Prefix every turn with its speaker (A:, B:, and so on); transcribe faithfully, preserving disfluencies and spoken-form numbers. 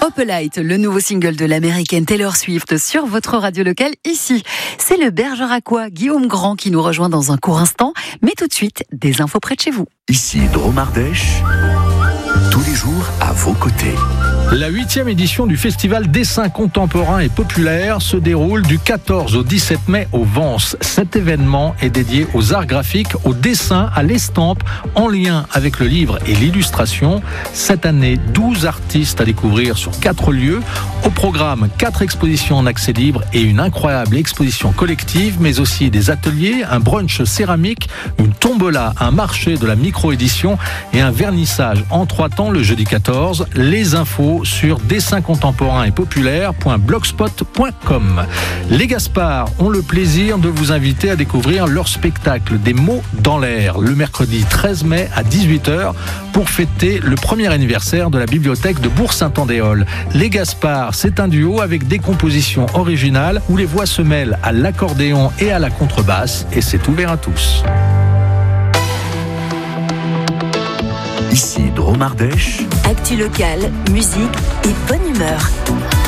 A: Opalite, le nouveau single de l'américaine Taylor Swift sur votre radio locale ici. C'est le bergeracois Guillaume Grand qui nous rejoint dans un court instant, mais tout de suite, des infos près de chez vous.
B: Ici Dromardèche, tous les jours à vos côtés.
C: La huitième édition du festival Dessin contemporain et populaire se déroule du quatorze au dix-sept mai au Vence. Cet événement est dédié aux arts graphiques, au dessin, à l'estampe, en lien avec le livre et l'illustration. Cette année, douze artistes à découvrir sur quatre lieux. Au programme, quatre expositions en accès libre et une incroyable exposition collective, mais aussi des ateliers, un brunch céramique, une tombola, un marché de la micro-édition et un vernissage en trois temps le jeudi quatorze. Les infos sur dessin contemporain et populaire point blogspot point com. Les Gaspards ont le plaisir de vous inviter à découvrir leur spectacle Des mots dans l'air le mercredi treize mai à dix-huit heures pour fêter le premier anniversaire de la bibliothèque de Bourg-Saint-Andéol. Les Gaspards, c'est un duo avec des compositions originales où les voix se mêlent à l'accordéon et à la contrebasse et c'est ouvert à tous.
B: Ici Dromardèche.
A: Actu locale, musique et bonne humeur.